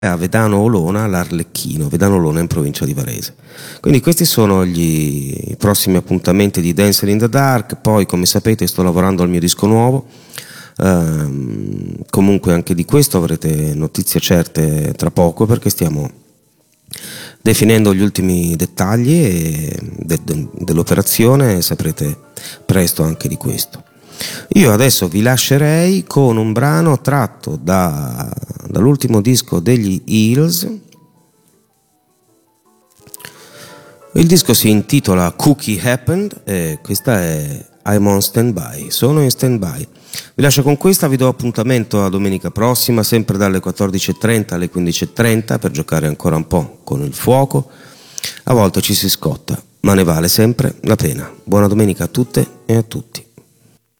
a Vedano Olona, l'Arlecchino, Vedano Olona in provincia di Varese. Quindi questi sono i prossimi appuntamenti di Dancing in the Dark. Poi, come sapete, sto lavorando al mio disco nuovo. Comunque anche di questo avrete notizie certe tra poco, perché stiamo definendo gli ultimi dettagli dell'operazione, e saprete presto anche di questo. Io adesso vi lascerei con un brano tratto dall'ultimo disco degli Eels. Il disco si intitola Cookie Happened e questa è I'm on Standby, sono in standby. Vi lascio con questa, vi do appuntamento a domenica prossima, sempre dalle 14.30 alle 15.30, per giocare ancora un po' con il fuoco. A volte ci si scotta, ma ne vale sempre la pena. Buona domenica a tutte e a tutti.